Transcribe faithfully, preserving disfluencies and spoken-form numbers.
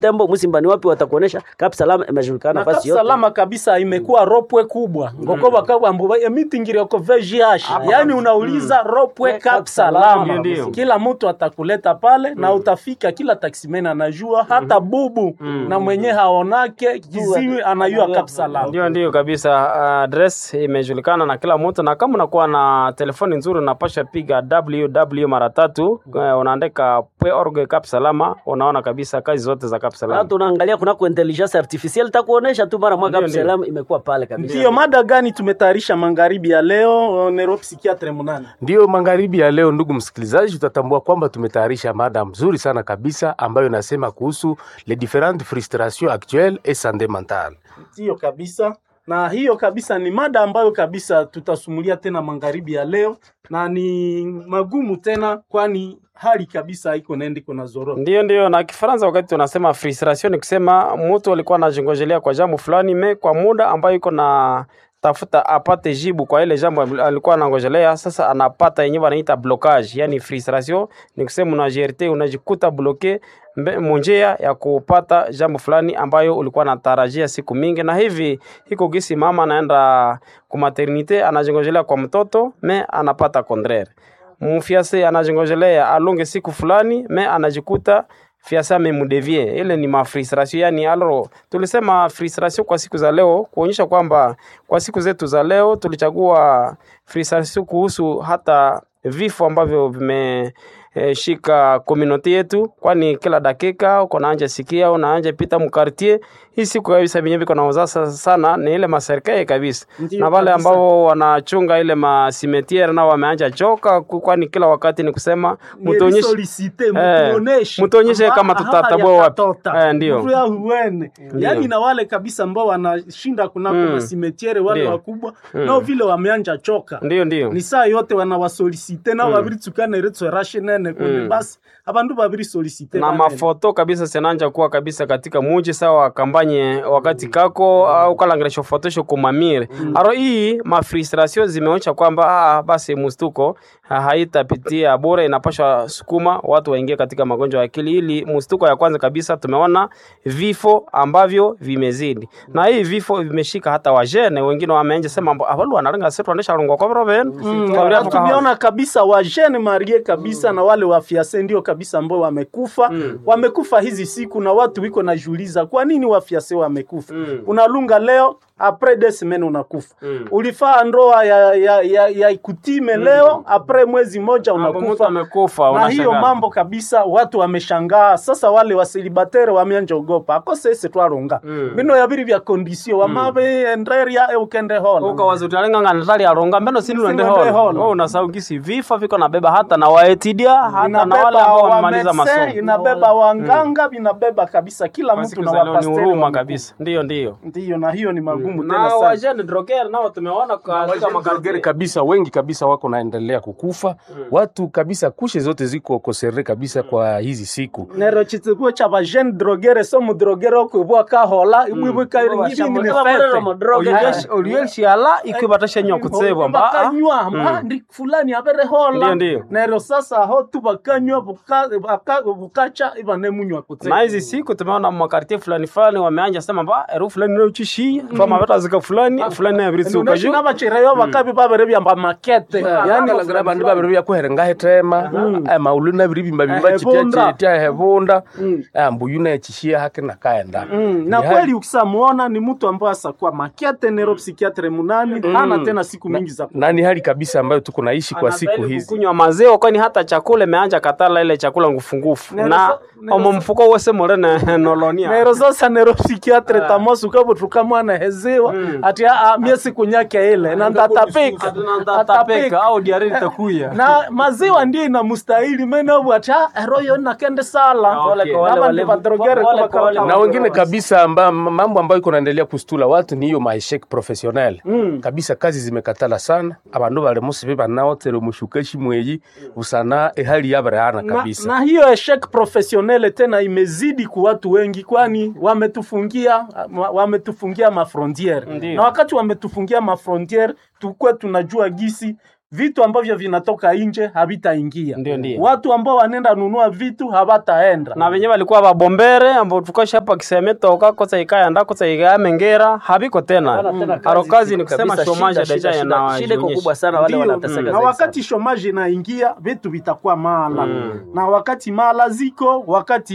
Tembo Musimba ni wapi watakuonesha Cap Salama imejulikana nafasi yote. Cap Salama kabisa imekuwa ropwe kubwa. Ngoko bakaba mbo meeting ile ko V G H. Yaani unauliza ropwe Cap Salama. Kila mtu atakuleta pale na utafika, kila taximan anajua hata bubu na mwenye haonake kiziwi anajua Cap Salama. Ndio ndio kabisa, address imejulikana na kila mtu, na kama unakuwa na telefoni nzuri unapasha piga www mara tatu unaandika .org Cap Salama, unaona kabisa kazi zote za Cap Salama. Hata unaangalia kuna kwa intelligence artificial takuonesha tu mara moja Cap Salama imekuwa pale kabisa. Ndio mada gani tumetayarisha magharibi ya leo neuropsychiatre Munana? Ndio magharibi ya leo, ndugu msikilizaji, tutatambua kwamba tumetayarisha mada mzuri sana kabisa ambayo inasema kuhusu les différentes frustrations actuelles et santé mentale. Ndio kabisa. Na hiyo kabisa ni mada ambayo kabisa tutasumulia tena magharibi ya leo, na ni magumu tena kwani hali kabisa haiko naende kuna zorota. Ndio ndio, na Kifaransa wakati tunasema frustration ni kusema mtu alikuwa anajingojelea kwa jambo fulani me kwa muda ambayo iko na tafuta apate jibu kwa ile jambo alikuwa anangojelea, sasa anapata yenyewe wanaita blocage. Yani frustration ni kusema unajerte unajikuta bloke monjea ya kupata jambo fulani ambayo ulikuwa unatarajia siku mingi, na hivi hiko gisi mama anaenda kwa maternite anajingojelea kwa mtoto me anapata contraire. Mfiase anajingojelea alonge siku fulani me anajikuta fiasa memudevie. Ile ni mafrustration. Yani alro tulisema frustration kwa siku za leo kuonyesha kwamba kwa siku zetu za leo tulichagua frustration kuhusu hata vifo ambavyo vime E, shika community yetu, kwani kila dakika uko naanja sikia unaanja pita mkartie. Hii siku kabisa binyevi kuna uzasa sana ni ile maserikali kabisa. Ndiyo, na wale ambao wanachunga ile masimetiere na wameanja choka, kwani kila wakati ni kusema mtuonyeshe mtuonyeshe mtuonyeshe kama tutatabua wapi. Eh, ndio. Yaani na wale kabisa ambao wanashinda kuna masimetiere wale wakubwa nao vile wameanja choka. Ndio ndio. Ni saa yote wanawasolicite na wabiri tukane retso rashene Mm. basi abandu babiri solicite na mafoto kabisa senanja kuwa kabisa katika muji sawa kampanye wakati kako au kalangiresho photoshop kumamire mm. Aro hii ma frustration zimeonyesha kwamba ah, basi mustuko haitapitia bure, inapaswa sukuma watu waingie katika magonjwa ya akili. Ili mustuko ya kwanza kabisa tumeona vifo ambavyo vimezidi mm. Na hii vifo vimeshika hata wajene wengine wameanza sema abalu wanarenga setu anesha rungwa kwa Robben mm. Tumeona kabisa wajene marie kabisa mm. Na wale wafiase ndio kabisa ambao wamekufa mm. Wamekufa hizi siku na watu wiko najiuliza kwa nini wafiase wamekufa mm. Unalunga leo après deux semaines unakufa mm. Ulifaa ndoa ya ya ya, ya kutime mm. Leo après mwezi moja unakufa amekufa. Na hiyo mambo kabisa watu wameshangaa. Sasa wale wasilibatere wameanja ogopa akose ese twaronga mm. Bino yabiri vya condition mm. Wamabe enderia e ukende hola uka wazutalenga ngatali aronga mbeno sinu ende hola wewe unasahau gisi vifa viko nabeba hata na waetidia hata na wale ambao wamemaliza masomo inabeba wanganga mm. Inabeba kabisa kila mtu na wapasteri huruma kabisa. Ndio ndio ndio, na hiyo ni magumu mm. Tena sana na wajene droger nao tumeona katika magargeri kabisa wengi kabisa wako naendelea kukufa mm. Watu kabisa kushe zote ziko kosere kabisa mm. Kwa hizi siku nero chituko cha wajene droger somo droger okubwa ka hola ibwe ka ngibi ni fete oliyeshi ala ikibatasha nyo kutsebwa mba kanywa mba ndi fulani abere hola nero sasa ho tu bakanywa buka bukacha ibane munywa kutsebwa. Na hizi siku tumeona makartie fulani fulani wameanja sema mba eru fulani ndio chishi fama bata zika fulani fulani ya britsu kajo ndio bachereyo bakabi babere byamba makete yani la bandu babere bya kuherenga hetema eh mauluna biribi mbabimba chitia chitia hebunda eh mbuyuna yachishia hake na kaenda na kweli ukisamuona ni mtu ambaye asakuwa makete neuropsychiatre Munani hana tena siku mingi za nani hali kabisa ambayo tuko naishi kwa siku hizi kunywa mazeo, kwani hata chakula imeanja katala ile chakula ngufungufu na omo mfuko wose morene nolonia nero sasa neuropsychiatre tamosu kabo tukamwana hezewa ati a miezi kunyake ile na ndatapeka ndatapeka au diarrhea itakuya na maziwa ndio inamstahili meno acha royo na kende sala wale badrogere kwa na wengine kabisa amba, mambo ambayo iko naendelea kustula watu ni hiyo maishek professionnel mm. Kabisa kazi zimekatala sana abandu bale musibe nao tere mushukeshi mweji usana ehali yabrana kabisa na, na hiyo eshek professionnel tena imezidi kwa watu wengi, kwani wametufungia wametufungia ma frontiere na wakati wametufungia ma frontiere tukwe tunajua gisi vitu ambavyo vinatoka nje havitaingia. Ndio, ndio. Watu ambao wanenda nunua vitu hawataenda. Na wenyewe walikuwa babombere ambao tukosha hapa kisemeto kosa ikaya ndako kosa ikaya mengera habiko tena. Aro kazi ni kusema chômage deja yana shida kubwa sana wale wanateseka. Na wakati chômage inaingia vitu vitakuwa mala. Na wakati mala ziko wakati